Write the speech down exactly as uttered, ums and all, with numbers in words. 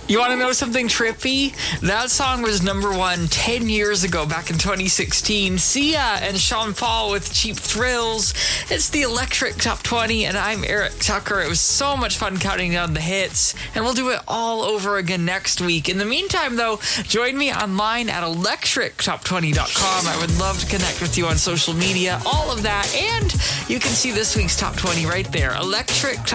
You want to know something trippy? That song was number one ten years ago, back in twenty sixteen. Sia and Sean Paul with Cheap Thrills. It's the Electric Top twenty, and I'm Eric Tucker. It was so much fun counting down the hits, and we'll do it all over again next week. In the meantime, though, join me online at electric top twenty dot com. I would love to connect with you on social media, all of that, and you can see this week's Top twenty right there. Electric Top